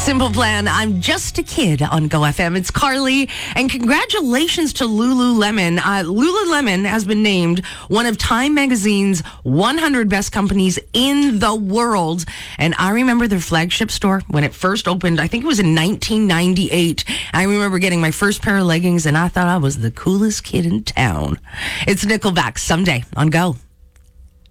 Simple Plan, I'm Just a Kid on Go FM. It's Carly, and congratulations to Lululemon. Lululemon has been named one of Time Magazine's 100 best companies in the world. And I remember their flagship store when it first opened. I think it was in 1998. I remember getting my first pair of leggings, and I thought I was the coolest kid in town. It's Nickelback, Someday on Go.